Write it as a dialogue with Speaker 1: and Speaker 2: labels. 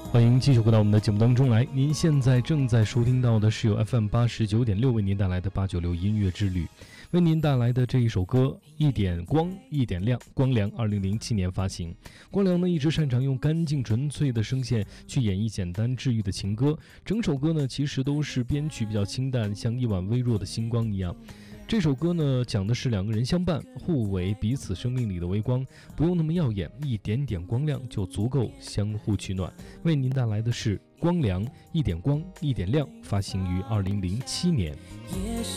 Speaker 1: 欢迎继续回到我们的节目当中来。您现在正在收听到的是由 FM89.6 为您带来的896音乐之旅，为您带来的这一首歌一点光一点亮，光良2007年发行。光良呢一直擅长用干净纯粹的声线去演绎简单治愈的情歌，整首歌呢其实都是编曲比较清淡，像一碗微弱的星光一样。这首歌呢讲的是两个人相伴，互为彼此生命里的微光，不用那么耀眼，一点点光亮就足够相互取暖。为您带来的是光良一点光一点亮，发行于2007年。
Speaker 2: 也